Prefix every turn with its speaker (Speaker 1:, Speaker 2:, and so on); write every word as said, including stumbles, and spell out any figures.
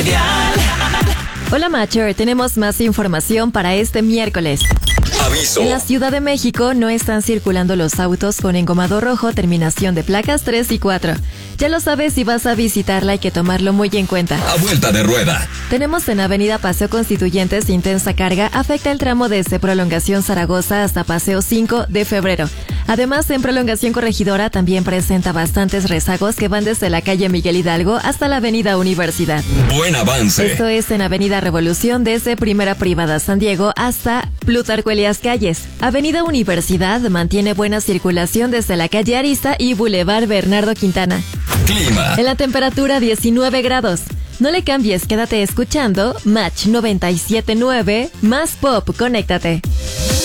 Speaker 1: Trivial.
Speaker 2: Hola Macher, tenemos más información para este miércoles.
Speaker 3: Aviso.
Speaker 2: En la Ciudad de México no están circulando los autos con engomado rojo, terminación de placas tres y cuatro. Ya lo sabes, si vas a visitarla hay que tomarlo muy en cuenta.
Speaker 3: A vuelta de rueda.
Speaker 2: Tenemos en Avenida Paseo Constituyentes intensa carga, afecta el tramo desde Prolongación Zaragoza hasta Paseo cinco de febrero. Además, en Prolongación Corregidora también presenta bastantes rezagos que van desde la calle Miguel Hidalgo hasta la Avenida Universidad.
Speaker 3: Buen avance.
Speaker 2: Esto es en Avenida Revolución desde Primera Privada San Diego hasta Plutarco Elías Calles. Avenida Universidad mantiene buena circulación desde la calle Arista y Boulevard Bernardo Quintana.
Speaker 3: Clima.
Speaker 2: En la temperatura diecinueve grados. No le cambies, quédate escuchando Match noventa y siete punto nueve más Pop, conéctate.